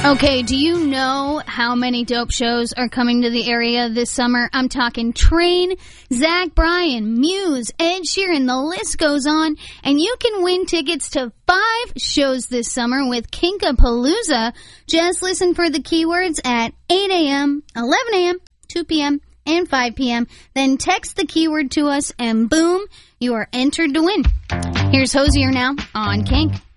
Okay, do you know how many dope shows are coming to the area this summer? I'm talking Train, Zach Bryan, Muse, Ed Sheeran, the list goes on. And you can win tickets to 5 shows this summer with Kinkapalooza. Just listen for the keywords at 8 a.m., 11 a.m., 2 p.m., and 5 p.m. Then text the keyword to us, and boom, you are entered to win. Here's Hosier now on Kink.